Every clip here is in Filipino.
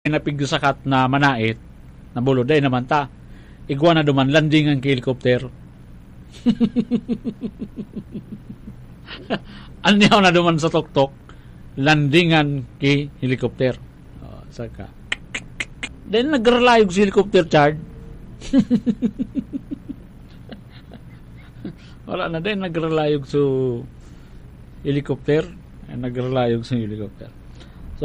napigsakat na manait na buluday naman ta igwa na duman landing ang helicopter. Anyaw na duman sa tuktok landingan ki helicopter. Saka then nagralayog si helicopter, Chard. Wala na din nagralayog sa helicopter. Nagralayog sa helicopter. So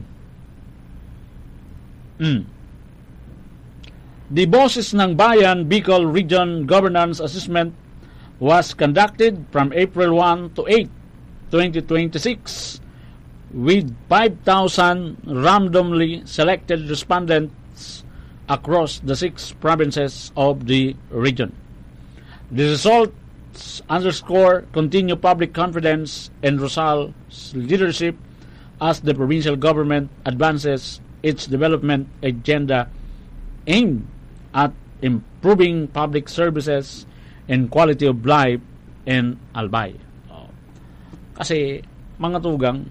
the Boses ng Bayan Bicol Region Governance Assessment was conducted from April 1 to 8, 2026 with 5,000 randomly selected respondents across the 6 provinces of the region. The results underscore continued public confidence in Rosal's leadership as the provincial government advances its development agenda aimed at improving public services and quality of life in Albay. Kasi mga tugang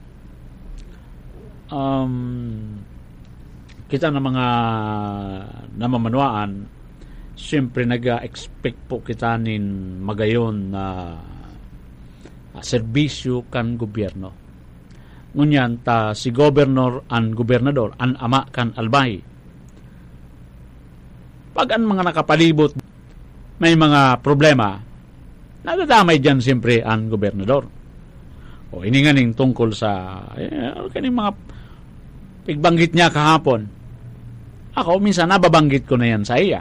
kita na mga namamanuaan, siyempre nag-expect po kita nin magayon na serbisyo kan gobyerno. Ngunyan ta si gobernador an gobernador an ama kan Albay. Pag ang mga nakapalibot may mga problema, nadadamay dyan siyempre ang gobernador. O ininganing tungkol sa kaning mga pigbanggit niya kahapon. Ako minsan nababanggit ko na yan sa iya.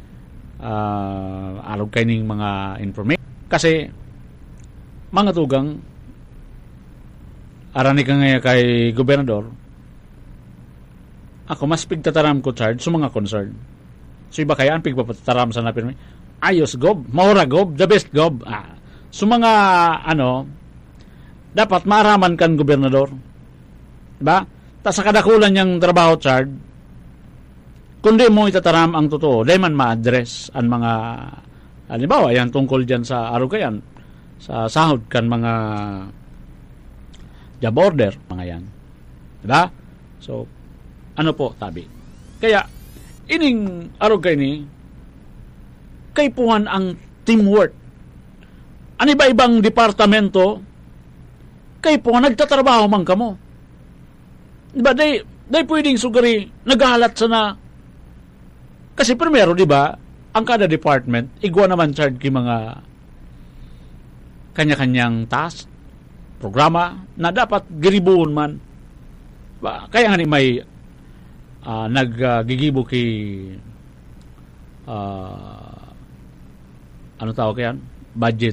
Araw kaning mga information. Kasi mga tugang arani ka ngayon kay gobernador, ako mas pigtataram ko, Chard, sa mga concern. So iba kaya ang pigpapataram sa napirmi? Ayos gob, maura gob, the best gob. So mga dapat maaraman kan gobernador. Diba? Ta sa kadakulan niyang trabaho, Chard, kundi mo itataram ang totoo, dahil man ma-address ang mga, halimbawa, yan tungkol dyan sa araw kayan, sa sahod kan mga job order, mga yan. Diba? So, ano po, tabi. Kaya, ining araw kayo ni, kay puhan ang teamwork. Ano iba-ibang departamento, kay puhan, nagtatrabaho man kamo. Diba? Day pwedeng sugari, naghahalat sana. Kasi primero, diba, ang kada department, igwa naman charge ki mga kanya-kanyang task, programa na dapat giribuon man. Kaya nga ni may naggigibo ki ano tawag yan? Budget.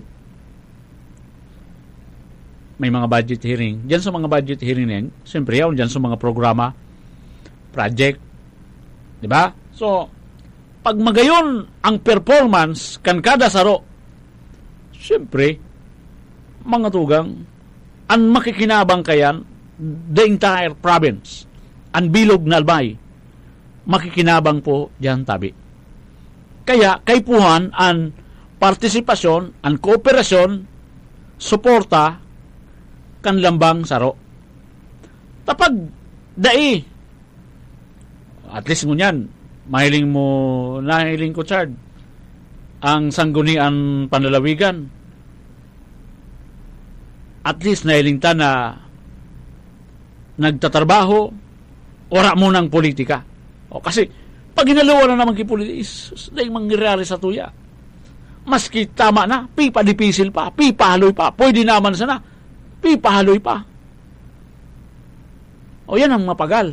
May mga budget hearing. Diyan sa mga budget hearing yan, siyempre yan, diyan sa mga programa, project. Diba? So, pag magayon ang performance kan kada saro, siyempre, mga tugang, ang makikinabang kayan, the entire province, ang bilog na Albay, makikinabang po diyan tabi. Kaya, kay puhan, ang partisipasyon, ang kooperasyon, suporta, kan lambang saro. Tapag, dai, at least ngunyan, nahiling ko, Chard, ang sanggunian panlalawigan, at least nahiling ta na nagtatrabaho, ora mo ng politika. Kasi, pag inaluwa na naman kipolitis, dahil mangyari sa tuya. Maski tama na, pipadipisil pa, pipahaloy pa, pwede naman sana, pipahaloy pa. Yan ang mapagal.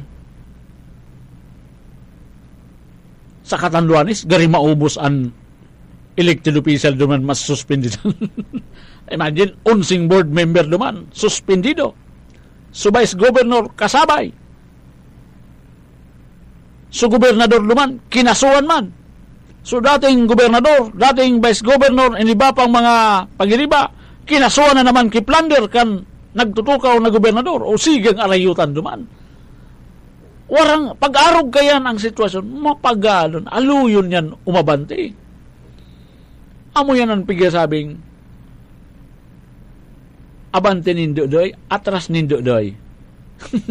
Sa Katanduanes, gari maubos ang elected official duman mas suspended. Imagine, unsing board member duman, suspendido. So, vice governor, kasabay. So, gobernador duman, kinasuan man. So, dating gobernador, dating vice governor, iniba pang mga pag-iriba, kinasuan na naman kiplander kan nagtutukaw na gobernador o sigang arayutan duman. Warang pag-arog kayan ang sitwasyon, mapagalon, aluyon yan umabante. Amo yan ang pigasabing, abante nindo doy, atras nindo doy.